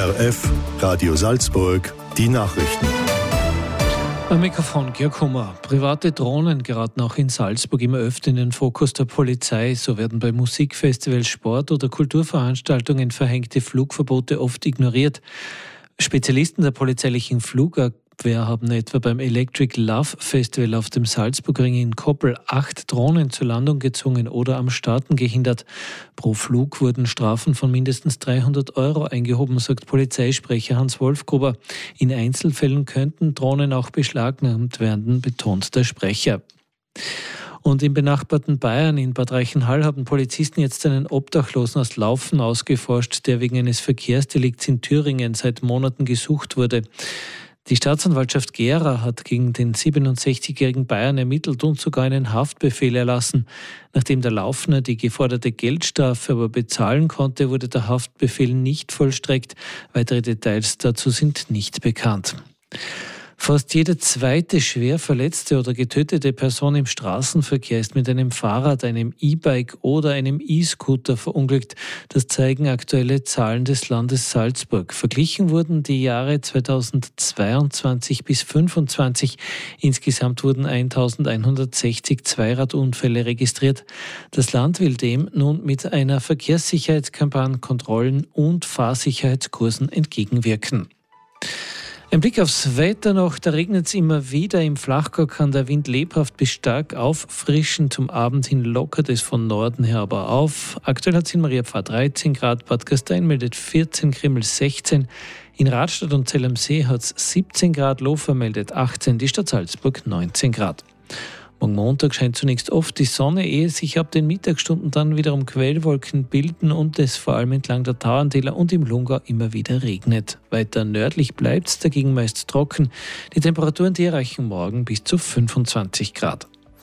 RF, Radio Salzburg, die Nachrichten. Am Mikrofon Georg Hummer. Private Drohnen geraten auch in Salzburg immer öfter in den Fokus der Polizei. So werden bei Musikfestivals, Sport- oder Kulturveranstaltungen verhängte Flugverbote oft ignoriert. Spezialisten der polizeilichen Flugabwehr haben etwa beim Electric Love Festival auf dem Salzburgring in Koppel 8 Drohnen zur Landung gezwungen oder am Starten gehindert. Pro Flug wurden Strafen von mindestens 300 € eingehoben, sagt Polizeisprecher Hans Wolfgruber. In Einzelfällen könnten Drohnen auch beschlagnahmt werden, betont der Sprecher. Und im benachbarten Bayern, in Bad Reichenhall, haben Polizisten jetzt einen Obdachlosen aus Laufen ausgeforscht, der wegen eines Verkehrsdelikts in Thüringen seit Monaten gesucht wurde. Die Staatsanwaltschaft Gera hat gegen den 67-jährigen Bayern ermittelt und sogar einen Haftbefehl erlassen. Nachdem der Laufner die geforderte Geldstrafe aber bezahlen konnte, wurde der Haftbefehl nicht vollstreckt. Weitere Details dazu sind nicht bekannt. Fast jede zweite schwer verletzte oder getötete Person im Straßenverkehr ist mit einem Fahrrad, einem E-Bike oder einem E-Scooter verunglückt. Das zeigen aktuelle Zahlen des Landes Salzburg. Verglichen wurden die Jahre 2022 bis 2025. Insgesamt wurden 1160 Zweiradunfälle registriert. Das Land will dem nun mit einer Verkehrssicherheitskampagne, Kontrollen und Fahrsicherheitskursen entgegenwirken. Ein Blick aufs Wetter noch, da regnet es immer wieder. Im Flachgau kann der Wind lebhaft bis stark auffrischen. Zum Abend hin lockert es von Norden her aber auf. Aktuell hat es in Mariapfarr 13 Grad, Bad Gastein meldet 14, Krimml 16. In Radstadt und Zell am See hat es 17 Grad, Lofer meldet 18, die Stadt Salzburg 19 Grad. Morgen Montag scheint zunächst oft die Sonne, ehe sich ab den Mittagsstunden dann wiederum Quellwolken bilden und es vor allem entlang der Tauerntäler und im Lungau immer wieder regnet. Weiter nördlich bleibt es dagegen meist trocken. Die Temperaturen, die erreichen morgen bis zu 25 Grad.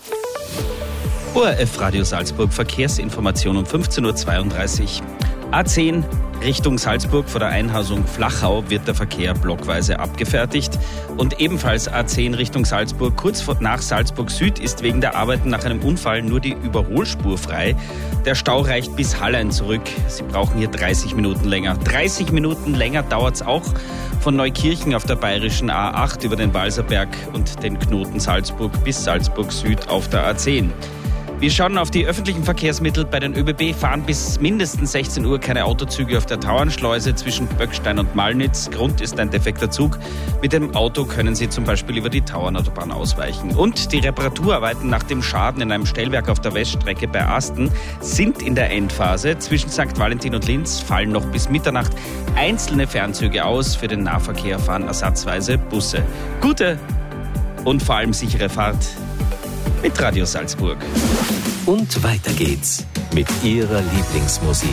ORF Radio Salzburg, Verkehrsinformation um 15.32 Uhr. A10 Richtung Salzburg vor der Einhausung Flachau wird der Verkehr blockweise abgefertigt. Und ebenfalls A10 Richtung Salzburg, kurz nach Salzburg Süd, ist wegen der Arbeiten nach einem Unfall nur die Überholspur frei. Der Stau reicht bis Hallein zurück. Sie brauchen hier 30 Minuten länger. 30 Minuten länger dauert es auch von Neukirchen auf der bayerischen A8 über den Walserberg und den Knoten Salzburg bis Salzburg Süd auf der A10. Wir schauen auf die öffentlichen Verkehrsmittel. Bei den ÖBB fahren bis mindestens 16 Uhr keine Autozüge auf der Tauernschleuse zwischen Böckstein und Malnitz. Grund ist ein defekter Zug. Mit dem Auto können Sie zum Beispiel über die Tauernautobahn ausweichen. Und die Reparaturarbeiten nach dem Schaden in einem Stellwerk auf der Weststrecke bei Asten sind in der Endphase. Zwischen St. Valentin und Linz fallen noch bis Mitternacht einzelne Fernzüge aus. Für den Nahverkehr fahren ersatzweise Busse. Gute und vor allem sichere Fahrt mit Radio Salzburg. Und weiter geht's mit Ihrer Lieblingsmusik.